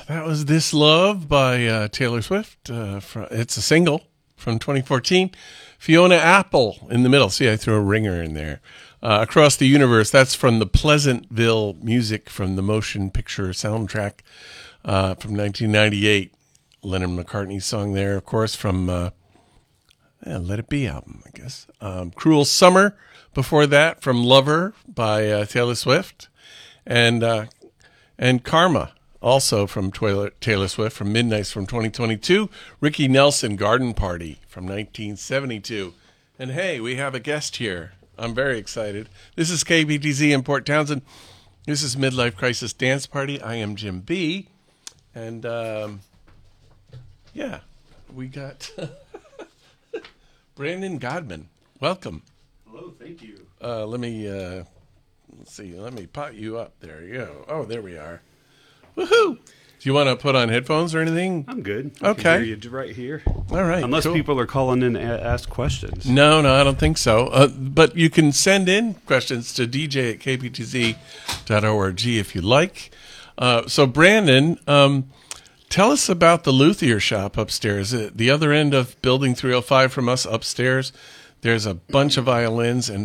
That was This Love by Taylor Swift. It's a single from 2014. Fiona Apple in the middle. See, I threw a ringer in there. Across the Universe, that's from the Pleasantville music from the motion picture soundtrack from 1998. Lennon McCartney song there, of course, from Let It Be album, I guess. Cruel Summer before that from Lover by Taylor Swift. And Karma, also from Taylor Swift, from Midnights from 2022. Ricky Nelson, Garden Party from 1972. And hey, we have a guest here. I'm very excited. This is KBTZ in Port Townsend. This is Midlife Crisis Dance Party. I am Jim B. And, yeah, we got Brandon Godman. Welcome. Hello, thank you. Let me pot you up. There you go. Oh, there we are. Woohoo! Do you want to put on headphones or anything? I'm good. Okay. I can hear you right here. All right. Unless cool. people are calling in to ask questions. No, I don't think so. But you can send in questions to dj@kbtz.org if you like. So, Brandon, tell us about the luthier shop upstairs. At the other end of Building 305 from us upstairs, there's a bunch of violins and